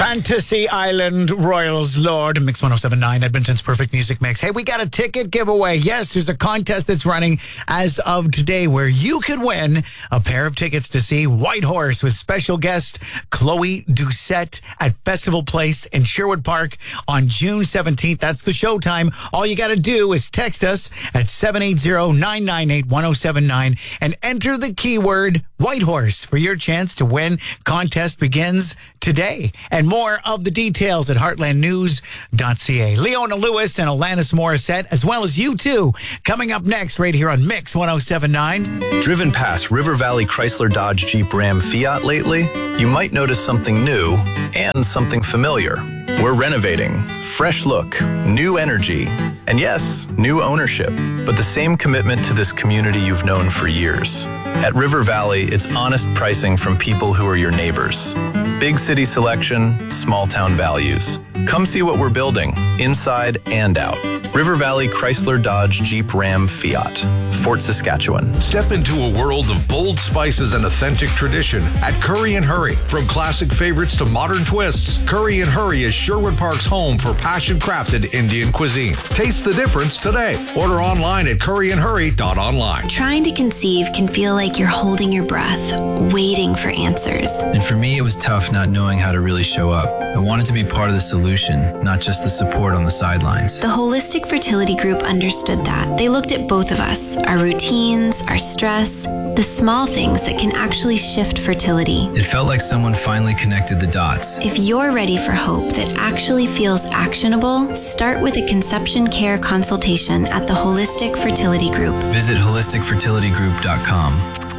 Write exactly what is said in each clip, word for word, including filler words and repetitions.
Fantasy Island Royals Lord, Mix one oh seven point nine, Edmonton's perfect music mix. Hey, we got a ticket giveaway. Yes, there's a contest that's running as of today where you could win a pair of tickets to see Whitehorse with special guest Chloe Doucette at Festival Place in Sherwood Park on June seventeenth. That's the showtime. All you got to do is text us at seven eight zero, nine nine eight, one oh seven nine and enter the keyword Whitehorse for your chance to win. Contest begins today. And more of the details at heartland news dot c a. Leona Lewis and Alanis Morissette, as well as you two, coming up next right here on Mix one oh seven point nine. Driven past River Valley Chrysler Dodge Jeep Ram Fiat lately? You might notice something new and something familiar. We're renovating. Fresh look, new energy, and yes, new ownership, but the same commitment to this community you've known for years. At River Valley, it's honest pricing from people who are your neighbors. Big city selection, small town values. Come see what we're building, inside and out. River Valley Chrysler Dodge Jeep Ram Fiat, Fort Saskatchewan. Step into a world of bold spices and authentic tradition at Curry and Hurry. From classic favorites to modern twists, Curry and Hurry is Sherwood Park's home for passion-crafted Indian cuisine. Taste the difference today. Order online at curry and hurry dot online. Trying to conceive can feel like you're holding your breath, waiting for answers. And for me, it was tough not knowing how to really show up. I wanted to be part of the solution, not just the support on the sidelines. The Holistic Fertility Group understood that. They looked at both of us, our routines, our stress, the small things that can actually shift fertility. It felt like someone finally connected the dots. If you're ready for hope that actually feels actionable, start with a conception care consultation at the Holistic Fertility Group. Visit holistic fertility group dot com.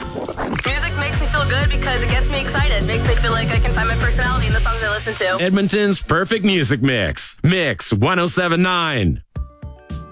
Music makes me feel good because it gets me excited. It makes me feel like I can find my personality in the songs I listen to. Edmonton's perfect music mix. Mix one oh seven point nine.